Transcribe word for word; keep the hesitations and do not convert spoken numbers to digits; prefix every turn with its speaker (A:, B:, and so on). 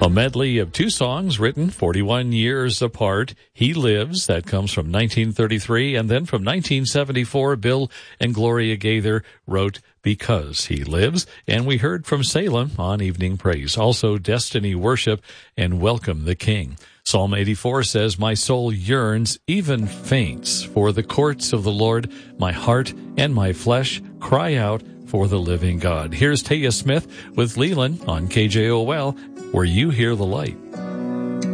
A: A medley of two songs written forty-one years apart. He Lives, that comes from nineteen thirty-three, and then from nineteen seventy-four, Bill and Gloria Gaither wrote Because He Lives, and we heard from Salem on Evening Praise. Also, Destiny Worship and Welcome the King. Psalm eighty-four says, My soul yearns, even faints, for the courts of the Lord. My heart and my flesh cry out for the living God. Here's Taya Smith with Leland on K J O L, where you hear the light.